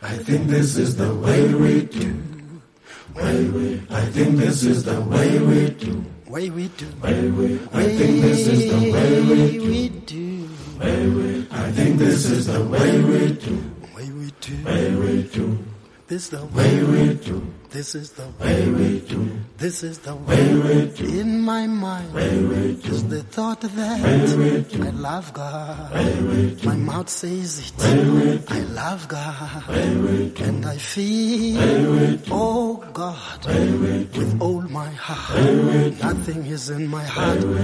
I think this is the way we do. I think this is the way we do. Way we do. I think this is the way we do. I think this is the way we do. Way we do. We do. This the Way we do. This is the Way we do. This is the Way we do. in my mind. Way we do. Is the thought that we do. I love God. we do. My mouth says it. we do. I love God. we do. And I feel, we do. oh God, we do. with all my heart. Nothing is in my heart